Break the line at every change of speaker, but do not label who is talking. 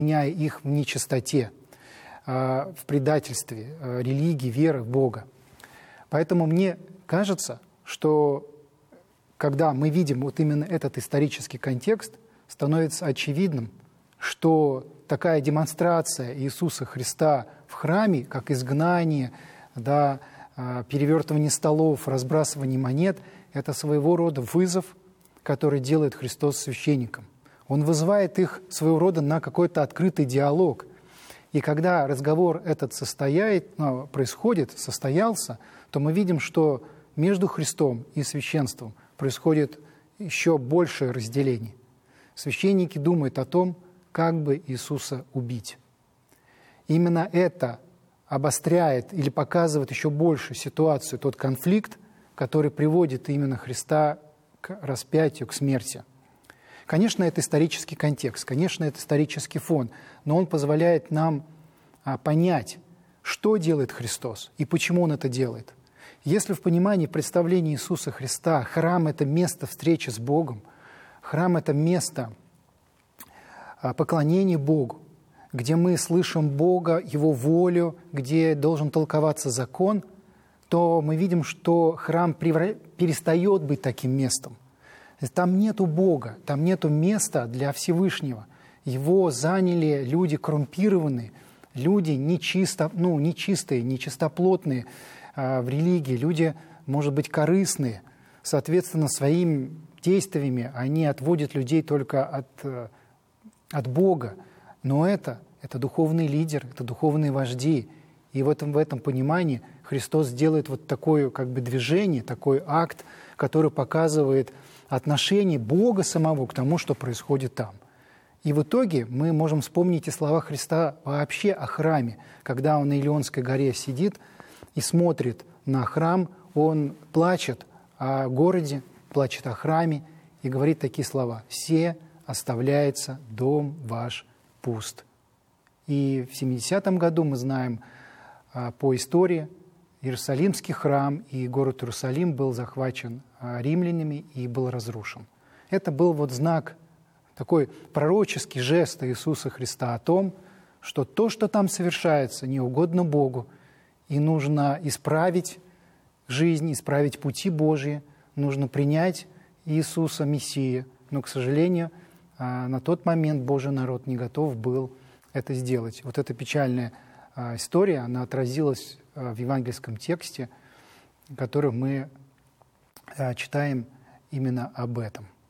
обвиняя их в нечистоте, в предательстве, религии, веры в Бога. Поэтому мне кажется, что когда мы видим вот именно этот исторический контекст, становится очевидным, что такая демонстрация Иисуса Христа в храме, как изгнание, да, перевертывание столов, разбрасывание монет, это своего рода вызов, который делает Христос священникам. Он вызывает их своего рода на какой-то открытый диалог. И когда разговор этот состоялся, то мы видим, что между Христом и священством происходит еще большее разделение. Священники думают о том, как бы Иисуса убить. Именно это обостряет или показывает еще больше ситуацию, тот конфликт, который приводит именно Христа к распятию, к смерти. Конечно, это исторический контекст, конечно, это исторический фон, но он позволяет нам понять, что делает Христос и почему Он это делает. Если в понимании, представлении Иисуса Христа храм – это место встречи с Богом, храм – это место поклонения Богу, где мы слышим Бога, Его волю, где должен толковаться закон, то мы видим, что храм перестает быть таким местом. Там нету Бога, там нету места для Всевышнего. Его заняли люди коррумпированные, люди нечистые, нечистоплотные в религии, люди, может быть, корыстные. Соответственно, своими действиями они отводят людей только от Бога. Но это духовный лидер, это духовные вожди. И в этом понимании Христос делает вот такое движение, такой акт, который показывает отношение Бога самого к тому, что происходит там. И в итоге мы можем вспомнить и слова Христа вообще о храме. Когда Он на Илионской горе сидит и смотрит на храм, Он плачет о городе, плачет о храме и говорит такие слова: «Се оставляется дом ваш пуст». И в 70-м году, мы знаем по истории, Иерусалимский храм и город Иерусалим был захвачен римлянами и был разрушен. Это был знак, такой пророческий жест Иисуса Христа о том, что то, что там совершается, не угодно Богу, и нужно исправить жизнь, исправить пути Божьи, нужно принять Иисуса Мессию. Но, к сожалению, на тот момент Божий народ не готов был это сделать. Вот эта печальная история, она отразилась в евангельском тексте, который мы читаем именно об этом.